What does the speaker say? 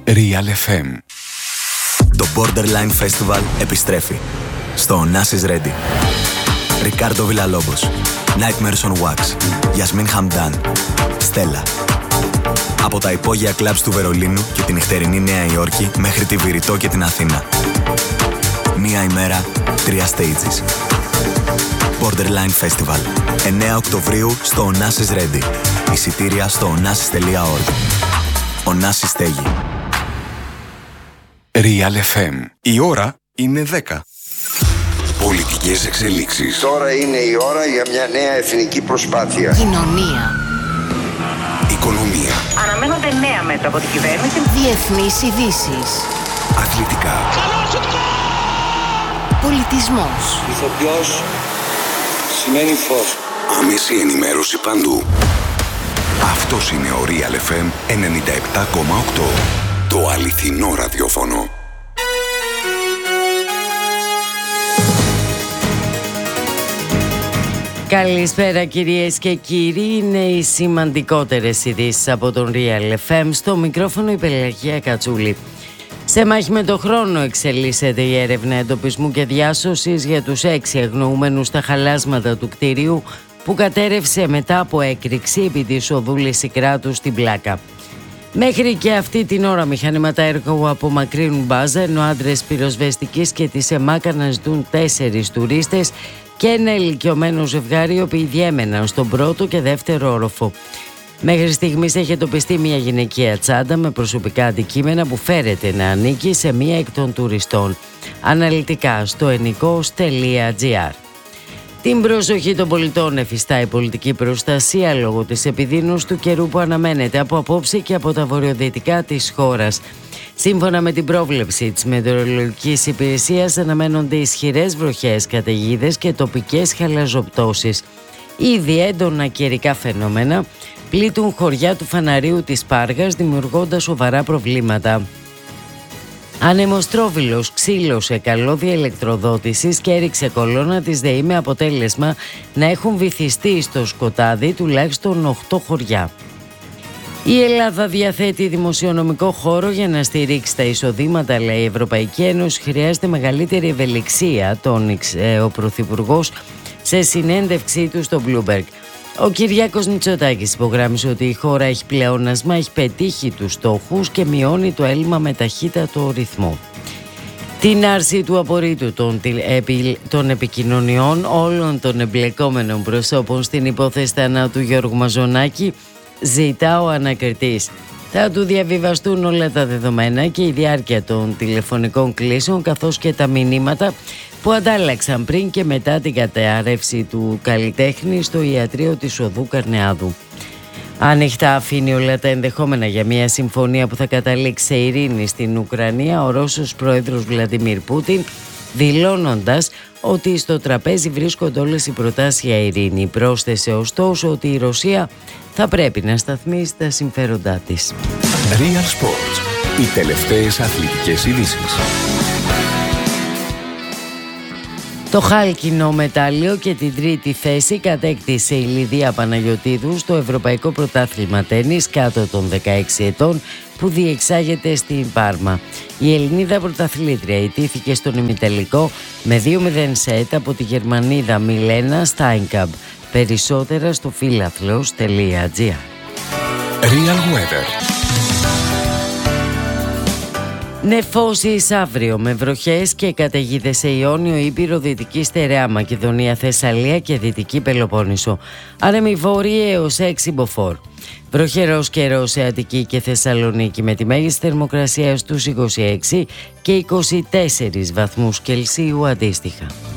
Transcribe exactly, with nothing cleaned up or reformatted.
Real εφ εμ. Το Borderline Festival επιστρέφει στο Onassis Ready. Ρικάρντο Βιλαλόμπος, Nightmares on Wax, Γιασμίν Χαμντάν, Στέλλα. Από τα υπόγεια κλαμπς του Βερολίνου και την νυχτερινή Νέα Υόρκη μέχρι τη Βηρητό και την Αθήνα. Μία ημέρα, τρία stages. Borderline Festival. εννέα Οκτωβρίου στο Onassis Ready. Εισιτήρια στο onassis τελεία org. Onassis στέγη. Real εφ εμ. Η ώρα είναι δέκα. Πολιτικές εξελίξεις. Τώρα είναι η ώρα για μια νέα εθνική προσπάθεια. Κοινωνία. Οικονομία. Αναμένονται νέα μέτρα από την κυβέρνηση. Διεθνείς ειδήσεις. Αθλητικά. Πολιτισμός. Ηθοποιός σημαίνει φως. Άμεση ενημέρωση παντού. Αυτός είναι ο Real εφ εμ ενενήντα επτά κόμμα οκτώ. Το αληθινό ραδιόφωνο. Καλησπέρα κυρίες και κύριοι, είναι οι σημαντικότερες ειδήσεις από τον Real εφ εμ. Στο μικρόφωνο η Πελαγία Κατσούλη. Σε μάχη με το χρόνο εξελίσσεται η έρευνα εντοπισμού και διάσωσης για τους έξι αγνοούμενους στα χαλάσματα του κτηρίου που κατέρευσε μετά από έκρηξη επί της οδού Λυσικράτου στην Πλάκα. Μέχρι και αυτή την ώρα μηχανήματα έργου απομακρύνουν μπάζα, ενώ άντρες πυροσβεστικής και της ΕΜΑΚ αναζητούν τέσσερις τουρίστες και ένα ηλικιωμένο ζευγάρι, οι οποίοι διέμεναν στον πρώτο και δεύτερο όροφο. Μέχρι στιγμής έχει εντοπιστεί μια γυναικεία τσάντα με προσωπικά αντικείμενα που φέρεται να ανήκει σε μία εκ των τουριστών. Αναλυτικά στο ενικός τελεία τζι άρ. Την προσοχή των πολιτών εφιστά η πολιτική προστασία λόγω της επιδείνωσης του καιρού που αναμένεται από απόψε και από τα βορειοδυτικά της χώρας. Σύμφωνα με την πρόβλεψη της Μετεωρολογικής Υπηρεσίας, αναμένονται ισχυρές βροχές, καταιγίδες και τοπικές χαλαζοπτώσεις. Ήδη έντονα καιρικά φαινόμενα πλήττουν χωριά του Φαναρίου της Πάργας, δημιουργώντας σοβαρά προβλήματα. Ανεμοστρόβιλος ξύλωσε καλώδια ηλεκτροδότησης και έριξε κολόνα της ΔΕΗ με αποτέλεσμα να έχουν βυθιστεί στο σκοτάδι τουλάχιστον οκτώ χωριά. Η Ελλάδα διαθέτει δημοσιονομικό χώρο για να στηρίξει τα εισοδήματα, λέει η Ευρωπαϊκή Ένωση. Χρειάζεται μεγαλύτερη ευελιξία, τόνιξε ο Πρωθυπουργός σε συνέντευξή του στο Bloomberg. Ο Κυριάκος Μητσοτάκης υπογράμμισε ότι η χώρα έχει πλεόνασμα, έχει πετύχει τους στόχους και μειώνει το έλλειμμα με ταχύτατο ρυθμό. Την άρση του απορρίτου των, επι, των επικοινωνιών όλων των εμπλεκόμενων προσώπων στην υπόθεση θανάτου Γιώργου Μαζονάκη ζητά ο ανακριτής. Θα του διαβιβαστούν όλα τα δεδομένα και η διάρκεια των τηλεφωνικών κλήσεων, καθώς και τα μηνύματα που αντάλλαξαν πριν και μετά την κατάρρευση του καλλιτέχνη στο ιατρείο της οδού Καρνεάδου. Ανοιχτά αφήνει όλα τα ενδεχόμενα για μια συμφωνία που θα καταλήξει σε ειρήνη στην Ουκρανία ο Ρώσος πρόεδρος Βλαντιμίρ Πούτιν, δηλώνοντας ότι στο τραπέζι βρίσκονται όλες οι προτάσεις για ειρήνη. Πρόσθεσε ωστόσο ότι η Ρωσία θα πρέπει να σταθμίσει τα συμφέροντά της. Real Sports. Οι τελευταίες αθλητικές ειδήσεις. Το χάλκινο μετάλλιο και την τρίτη θέση κατέκτησε η Λιδία Παναγιωτίδου στο Ευρωπαϊκό Πρωτάθλημα Τένις κάτω των δεκαέξι ετών που διεξάγεται στην Πάρμα. Η Ελληνίδα πρωταθλήτρια ιτήθηκε στον ημιτελικό με δύο μηδέν σετ από τη Γερμανίδα Μιλένα Στάινκαμπ. Περισσότερα στο φίλαθλος τελεία τζι άρ. Real Weather. Νεφώσεις αύριο με βροχές και καταιγίδες σε Ιόνιο, Ήπειρο, Δυτική Στερεά Μακεδονία, Θεσσαλία και Δυτική Πελοπόννησο. Άνεμοι βόρειοι έως έξι μποφόρ. Βροχερός καιρός σε Αττική και Θεσσαλονίκη με τη μέγιστη θερμοκρασία στους είκοσι έξι και είκοσι τέσσερις βαθμούς Κελσίου αντίστοιχα.